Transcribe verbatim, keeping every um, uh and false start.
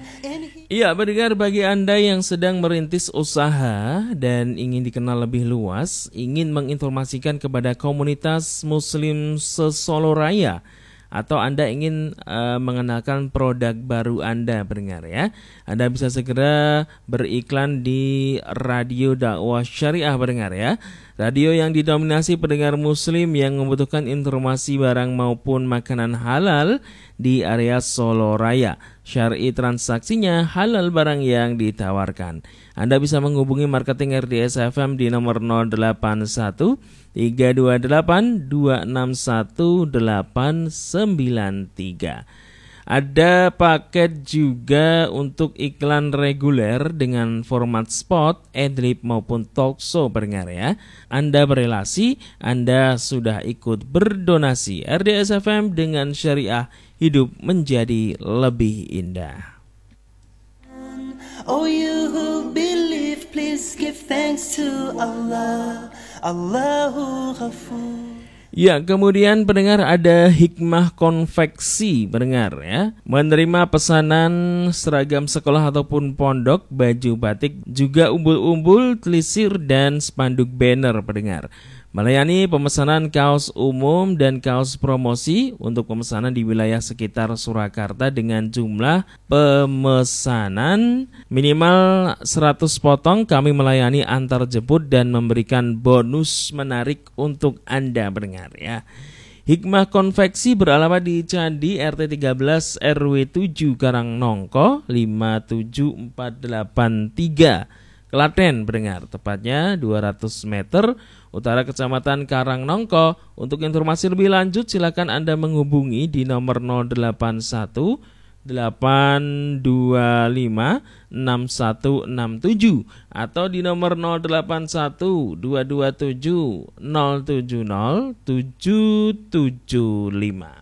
Iya, pendengar, bagi Anda yang sedang merintis usaha dan ingin dikenal lebih luas, ingin menginformasikan kepada komunitas Muslim se-Solo Raya, atau Anda ingin uh, mengenalkan produk baru Anda, pendengar ya, Anda bisa segera beriklan di Radio Dakwah Syariah, pendengar ya. Radio yang didominasi pendengar muslim yang membutuhkan informasi barang maupun makanan halal di area Solo Raya. Syar'i transaksinya, halal barang yang ditawarkan. Anda bisa menghubungi marketing R D S F M di nomor nol delapan satu tiga dua delapan dua enam satu delapan sembilan tiga. Ada paket juga untuk iklan reguler dengan format spot, adlib maupun talk show, pendengar ya. Anda berelasi, Anda sudah ikut berdonasi. R D S F M dengan syariah, hidup menjadi lebih indah. Oh, you who believe, please give thanks to Allah. Allahu Ghafur. Ya, kemudian pendengar, ada Hikmah Konveksi, pendengar ya. Menerima pesanan seragam sekolah ataupun pondok, baju batik, juga umbul-umbul, telisir dan spanduk banner, pendengar. Melayani pemesanan kaos umum dan kaos promosi untuk pemesanan di wilayah sekitar Surakarta dengan jumlah pemesanan minimal seratus potong. Kami melayani antar jemput dan memberikan bonus menarik untuk Anda, pendengar ya. Hikmah Konveksi beralamat di Candi R T tiga belas R W tujuh Karangnongko lima tujuh empat delapan tiga Klaten, pendengar, tepatnya dua ratus meter utara Kecamatan Karangnongko. Untuk informasi lebih lanjut silakan Anda menghubungi di nomor nol delapan satu delapan dua lima enam satu enam tujuh atau di nomor nol delapan satu dua dua tujuh nol tujuh nol tujuh tujuh lima.